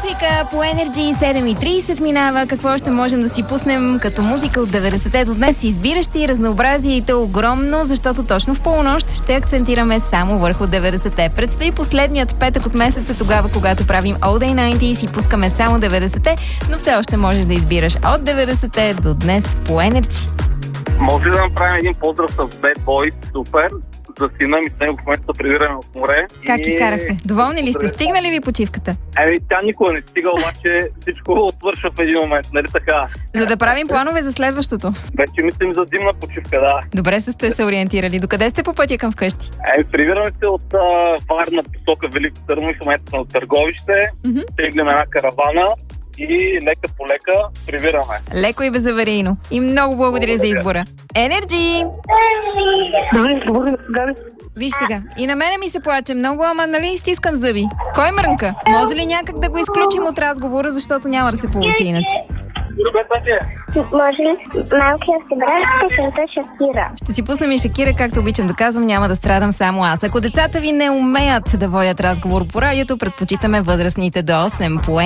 Африка по Energy 7:30 минава. Какво ще можем да си пуснем като музика от 90-те до днес? Избиращи разнообразието е огромно, защото точно в полунощ ще акцентираме само върху 90-те. Предстои последният петък от месеца, тогава когато правим All Day 90 и пускаме само 90-те, но все още можеш да избираш от 90-те до днес по Energy. Може да направим един поздрав с Bad Boys, супер, за сина ми, с него в момента се прибираме от море. Как изкарахте? Доволни ли сте? Стигнали ви почивката? Тя никога не стига, обаче всичко отвършва в един момент, нали така? За да правим планове за следващото. Вече мислим за зимна почивка, да. Добре сте се ориентирали. Докъде сте по пътя към вкъщи? Прибираме се от Варна посока Велико Търново, в момента сме от Търговище, теглим една каравана и лека по лека прибираме. Леко и безаварийно. И много благодаря за избора. Energy! Виж сега, и на мене ми се плаче много, ама нали стискам зъби. Кой мрънка? Може ли някак да го изключим от разговора, защото няма да се получи иначе? Може ли малкият си брат песента Шакира? Ще си пуснем и Шакира, както обичам да казвам, няма да страдам само аз. Ако децата ви не умеят да водят разговор по радиото, предпочитаме възрастните до 8 по